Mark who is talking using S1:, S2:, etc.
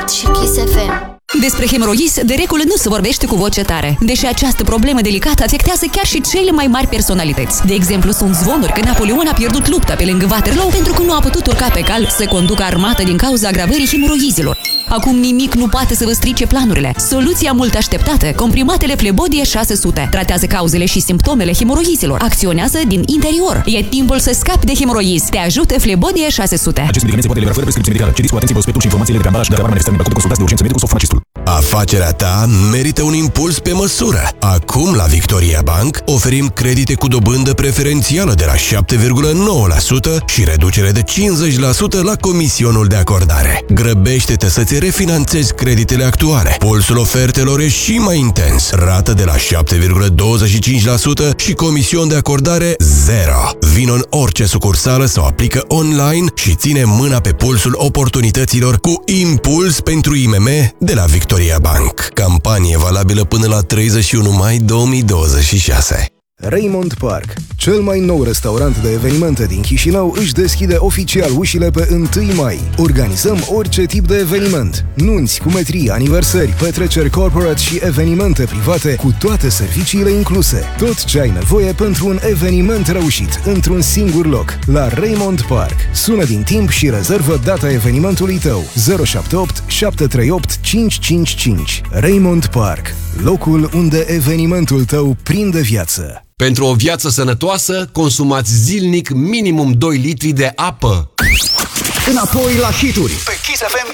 S1: Hot și Kiss FM.
S2: Despre hemoroizi, de regulă, nu se vorbește cu voce tare, deși această problemă delicată afectează chiar și cele mai mari personalități. De exemplu, sunt zvonuri că Napoleon a pierdut lupta pe lângă Waterloo pentru că nu a putut urca pe cal să conducă armata din cauza agravării hemoroizilor. Acum nimic nu poate să vă strice planurile. Soluția mult așteptată, comprimatele Flebodie 600. Tratează cauzele și simptomele hemoroizilor. Acționează din interior. E timpul să scapi de hemoroizi. Te ajută Flebodie 600.
S3: Acest medicament se poate elibera fără prescripție medicală. Citiți cu atenție prospectul și informațiile de pe ambalaj. Dacă urma manifestări neplăcute, consultați de urgență medicul sau farmacistul.
S4: Afacerea ta merită un impuls pe măsură. Acum la Victoria Bank oferim credite cu dobândă preferențială de la 7,9% și reducere de 50% la comisionul de acordare. Grăbește-te să-ți refinanțezi creditele actuale. Pulsul ofertelor e și mai intens. Rată de la 7,25% și comision de acordare 0. Vino în orice sucursală sau aplică online și ține mâna pe pulsul oportunităților cu Impuls pentru IMM de la Victoria Bank. Campanie valabilă până la 31 mai 2026.
S5: Raymond Park, cel mai nou restaurant de evenimente din Chișinău, își deschide oficial ușile pe 1 mai. Organizăm orice tip de eveniment: nunți, cumetrii, aniversări, petreceri corporate și evenimente private, cu toate serviciile incluse. Tot ce ai nevoie pentru un eveniment reușit, într-un singur loc, la Raymond Park. Sună din timp și rezervă data evenimentului tău. 078 738 555. Raymond Park, locul unde evenimentul tău prinde viață.
S6: Pentru o viață sănătoasă, consumați zilnic minimum 2 litri de apă.
S7: Înapoi la hituri pe Kiss FM